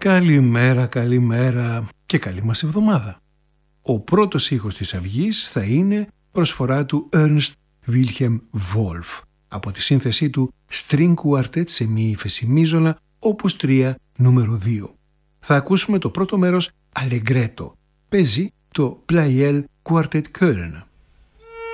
Καλημέρα, καλημέρα και καλή μας εβδομάδα. Ο πρώτος ήχος της αυγής θα είναι προσφορά του Ernst Wilhelm Wolf από τη σύνθεσή του String Quartet σε μη ύφεση μίζωνα Opus 3 νούμερο 2. Θα ακούσουμε το πρώτο μέρος Allegretto. Παίζει το Pleyel Quartet Köln.